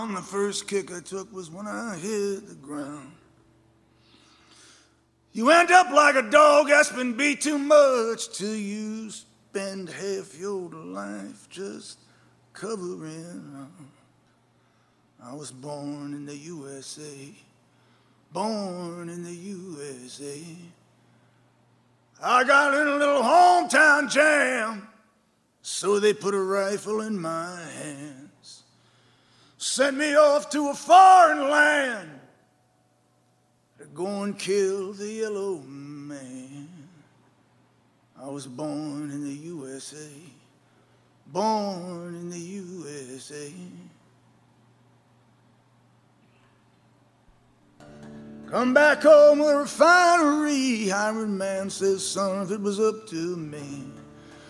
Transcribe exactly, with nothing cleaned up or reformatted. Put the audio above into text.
The first kick I took was when I hit the ground. You end up like a dog that's been beat too much till you spend half your life just covering up. I was born in the U S A, born in the U S A. I got in a little hometown jam, so they put a rifle in my hands, sent me off to a foreign land to go and kill the yellow man. I was born in the U S A, born in the U S A. Come back home with a refinery, hired man says, son, if it was up to me,